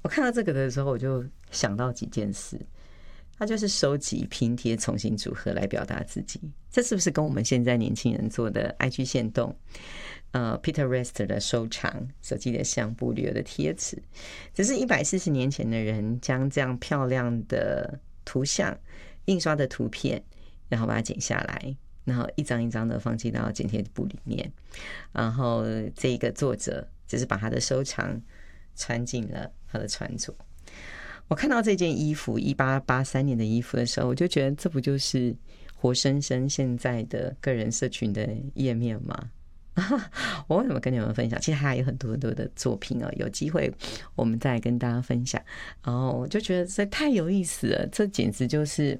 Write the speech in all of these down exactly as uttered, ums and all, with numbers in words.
我看到这个的时候，我就想到几件事。他就是收集、拼贴、重新组合来表达自己，这是不是跟我们现在年轻人做的 I G 限动，呃 Pinterest 的收藏、手机的相簿、旅游的贴纸，只是一百四十年前的人将这样漂亮的图像、印刷的图片，然后把它剪下来，然后一张一张的放进到剪贴簿里面，然后这个作者只是把他的收藏穿进了他的穿着。我看到这件衣服一八八三年的衣服的时候，我就觉得这不就是活生生现在的个人社群的页面吗？我为什么跟你们分享？其实还有很多很多的作品哦，有机会我们再来跟大家分享。然后我就觉得这太有意思了，这简直就是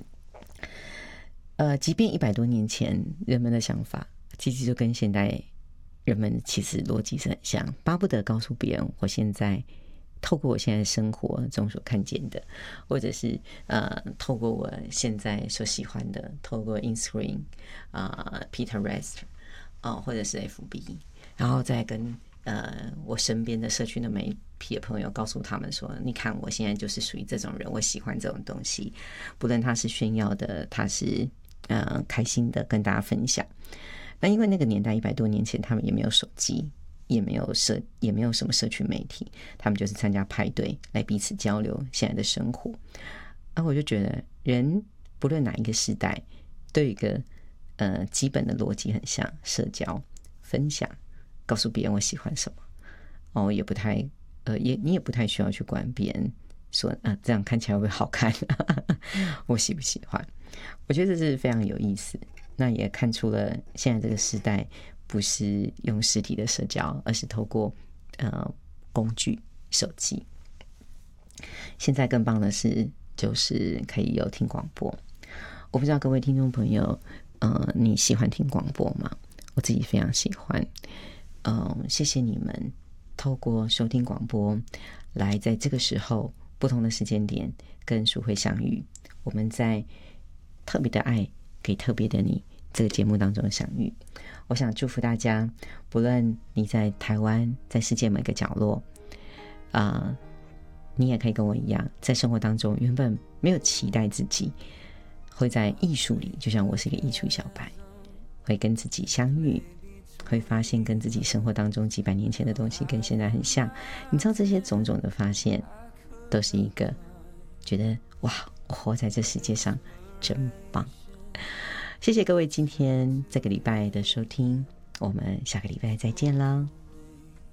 呃，即便一百多年前人们的想法，其实就跟现代人们其实逻辑是很像，巴不得告诉别人我现在。透过我现在生活中所看见的，或者是呃，透过我现在所喜欢的，透过 Instagram 啊、呃、Pinterest 啊、呃，或者是 F B， 然后再跟呃我身边的社群的媒体的朋友告诉他们说，你看我现在就是属于这种人，我喜欢这种东西，不论他是炫耀的，他是呃开心的跟大家分享。那因为那个年代一百多年前，他们也没有手机。也没有社，也没有什么社群媒体，他们就是参加派对来彼此交流现在的生活。啊，我就觉得人不论哪一个时代，都有一个呃基本的逻辑很像，社交、分享，告诉别人我喜欢什么。哦，也不太呃，也你也不太需要去管别人说啊这样看起来会不会好看，我喜不喜欢？我觉得这是非常有意思。那也看出了现在这个时代。不是用实体的社交，而是透过呃工具手机。现在更棒的是，就是可以有听广播。我不知道各位听众朋友，呃，你喜欢听广播吗？我自己非常喜欢。嗯、呃，谢谢你们透过收听广播，来在这个时候不同的时间点跟淑慧相遇。我们在特别的爱给特别的你这个节目当中相遇。我想祝福大家，不论你在台湾，在世界每个角落，啊、呃，你也可以跟我一样，在生活当中原本没有期待自己会在艺术里，就像我是一个艺术小白，会跟自己相遇，会发现跟自己生活当中几百年前的东西跟现在很像。你知道这些种种的发现，都是一个觉得哇，我活在这世界上真棒。谢谢各位今天这个礼拜的收听，我们下个礼拜再见啦。